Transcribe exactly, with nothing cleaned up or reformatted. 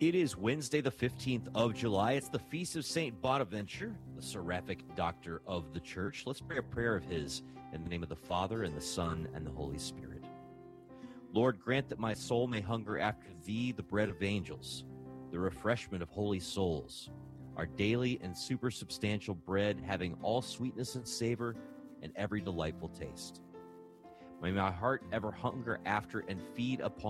It is Wednesday, the fifteenth of July. It's the Feast of Saint Bonaventure, the seraphic doctor of the Church. Let's pray a prayer of his in the name of the Father, and the Son, and the Holy Spirit. Lord, grant that my soul may hunger after thee, the bread of angels, the refreshment of holy souls, our daily and supersubstantial bread, having all sweetness and savor and every delightful taste. May my heart ever hunger after and feed upon